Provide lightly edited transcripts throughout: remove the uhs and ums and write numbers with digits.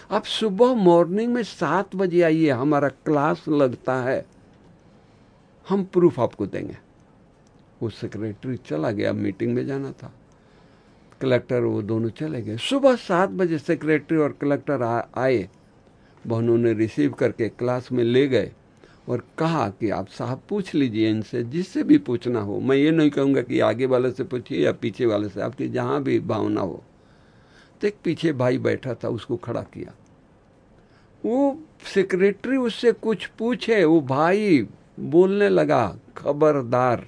आप सुबह मॉर्निंग में 7 बजे आइए, हमारा क्लास लगता है, हम प्रूफ आपको देंगे। वो सेक्रेटरी चला गया, मीटिंग में जाना था, कलेक्टर वो दोनों चले गए। सुबह 7 बजे सेक्रेटरी और कलेक्टर आए, बहनों ने रिसीव करके क्लास में ले गए और कहा कि आप साहब पूछ लीजिए इनसे, जिससे भी पूछना हो। मैं ये नहीं कहूँगा कि आगे वाले से पूछिए या पीछे वाले से, आपकी जहाँ भी भावना हो। तो एक पीछे भाई बैठा था, उसको खड़ा किया। वो सेक्रेटरी उससे कुछ पूछे, वो भाई बोलने लगा, खबरदार,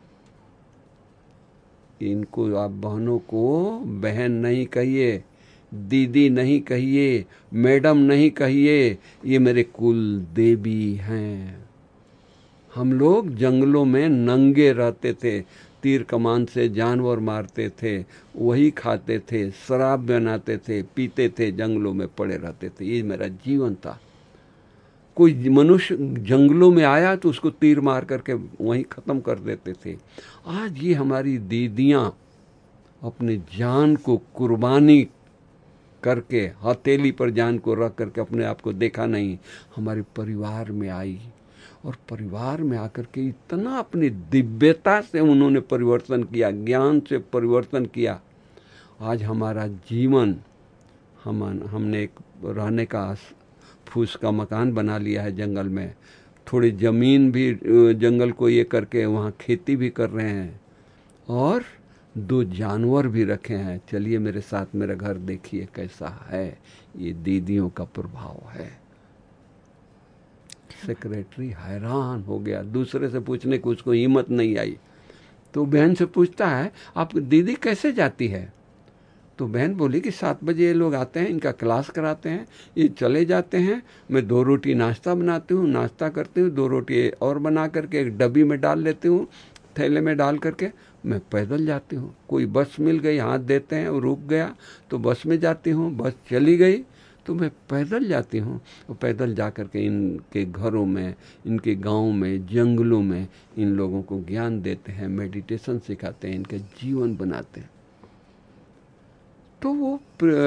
इनको आप बहनों को बहन नहीं कहिए, दीदी नहीं कहिए, मैडम नहीं कहिए, ये मेरे कुल देवी हैं। हम लोग जंगलों में नंगे रहते थे, तीर कमान से जानवर मारते थे, वही खाते थे, शराब बनाते थे, पीते थे, जंगलों में पड़े रहते थे। ये मेरा जीवन था। कोई मनुष्य जंगलों में आया तो उसको तीर मार करके वहीं ख़त्म कर देते थे। आज ये हमारी दीदियाँ अपने जान को कुर्बानी करके, हथेली पर जान को रख करके, अपने आप को देखा नहीं, हमारे परिवार में आई और परिवार में आकर के इतना अपनी दिव्यता से उन्होंने परिवर्तन किया, ज्ञान से परिवर्तन किया। आज हमारा जीवन, हमने एक रहने का फूस का मकान बना लिया है जंगल में, थोड़ी ज़मीन भी जंगल को ये करके वहाँ खेती भी कर रहे हैं और 2 जानवर भी रखे हैं। चलिए मेरे साथ मेरा घर देखिए कैसा है। ये दीदियों का प्रभाव है। सेक्रेटरी हैरान हो गया, दूसरे से पूछने की उसको हिम्मत नहीं आई। तो बहन से पूछता है, आप दीदी कैसे जाती है? तो बहन बोली कि 7 बजे ये लोग आते हैं, इनका क्लास कराते हैं, ये चले जाते हैं, मैं 2 रोटी नाश्ता बनाती हूँ, नाश्ता करती हूँ, 2 रोटी और बना करके एक डब्बी में डाल लेती हूँ, थैले में डाल करके मैं पैदल जाती हूँ। कोई बस मिल गई, हाथ देते हैं, वो रुक गया तो बस में जाती हूँ, बस चली गई तो मैं पैदल जाती हूँ। और पैदल जा कर के इनके घरों में, इनके गाँव में, जंगलों में इन लोगों को ज्ञान देते हैं, मेडिटेशन सिखाते हैं, इनका जीवन बनाते हैं। तो वो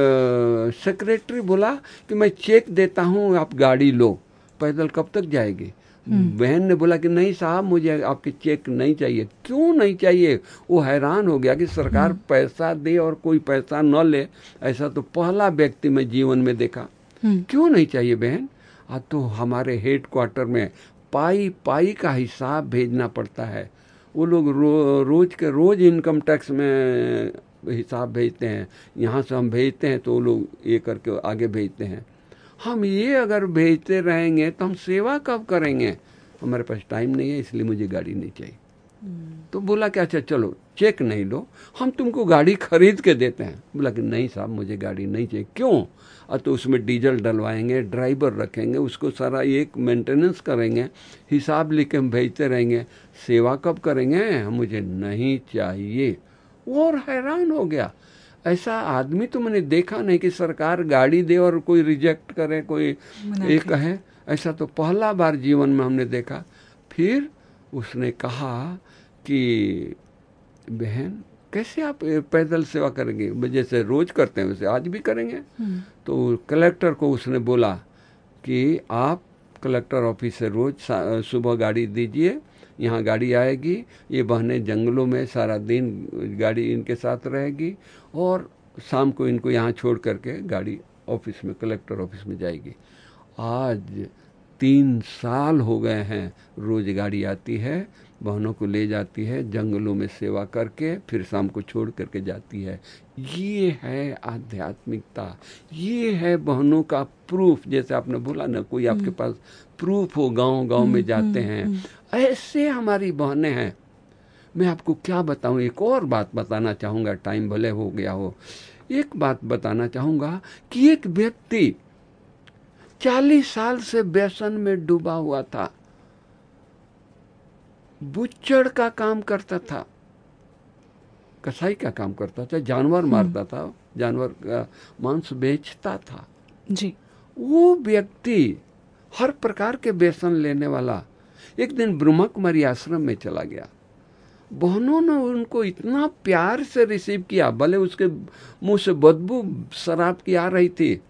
सेक्रेटरी बोला कि मैं चेक देता हूँ, आप गाड़ी लो, पैदल कब तक जाएगी? बहन ने बोला कि नहीं साहब, मुझे आपके चेक नहीं चाहिए। क्यों नहीं चाहिए? वो हैरान हो गया कि सरकार पैसा दे और कोई पैसा न ले, ऐसा तो पहला व्यक्ति मैं जीवन में देखा। क्यों नहीं चाहिए बहन? तो हमारे हेड क्वार्टर में पाई पाई का हिसाब भेजना पड़ता है। वो लोग रोज के रोज इनकम टैक्स में हिसाब भेजते हैं, यहाँ से हम भेजते हैं तो वो लोग ये करके आगे भेजते हैं। हम ये अगर भेजते रहेंगे तो हम सेवा कब करेंगे? हमारे पास टाइम नहीं है, इसलिए मुझे गाड़ी नहीं चाहिए। तो बोला कि अच्छा चलो चेक नहीं लो, हम तुमको गाड़ी खरीद के देते हैं। बोला कि नहीं साहब, मुझे गाड़ी नहीं चाहिए। क्यों? तो उसमें डीजल डलवाएंगे, ड्राइवर रखेंगे, उसको सारा एक मेंटेनेंस करेंगे, हिसाब लिख के हम भेजते रहेंगे, सेवा कब करेंगे? मुझे नहीं चाहिए। और हैरान हो गया, ऐसा आदमी तो मैंने देखा नहीं कि सरकार गाड़ी दे और कोई रिजेक्ट करे, कोई ये कहे। ऐसा तो पहला बार जीवन में हमने देखा। फिर उसने कहा कि बहन कैसे आप पैदल सेवा करेंगे? जैसे रोज करते हैं वैसे आज भी करेंगे। तो कलेक्टर को उसने बोला कि आप कलेक्टर ऑफिस से रोज सुबह गाड़ी दीजिए, यहाँ गाड़ी आएगी, ये बहनें जंगलों में सारा दिन गाड़ी इनके साथ रहेगी और शाम को इनको यहाँ छोड़ करके गाड़ी ऑफिस में, कलेक्टर ऑफिस में जाएगी। आज 3 साल हो गए हैं, रोज गाड़ी आती है, बहनों को ले जाती है, जंगलों में सेवा करके फिर शाम को छोड़ करके जाती है। ये है आध्यात्मिकता, ये है बहनों का प्रूफ। जैसे आपने बोला ना, कोई आपके पास प्रूफ हो, गांव गांव में जाते हैं, ऐसे हमारी बहनें हैं। मैं आपको क्या बताऊं, एक और बात बताना चाहूँगा, टाइम भले हो गया हो। एक बात बताना चाहूँगा कि एक व्यक्ति 40 साल से व्यसन में डूबा हुआ था, बुच्चड़ का काम करता था, कसाई का काम करता था, जानवर मारता था, जानवर का मांस बेचता था जी। वो व्यक्ति, हर प्रकार के व्यसन लेने वाला, एक दिन ब्रह्मा कुमारी आश्रम में चला गया। बहनों ने उनको इतना प्यार से रिसीव किया, भले उसके मुंह से बदबू शराब की आ रही थी,